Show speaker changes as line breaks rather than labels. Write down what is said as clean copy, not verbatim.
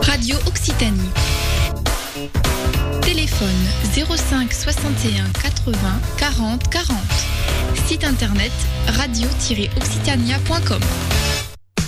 Radio Occitanie. Téléphone 05 61 80 40 40. Site internet radio-occitania.com.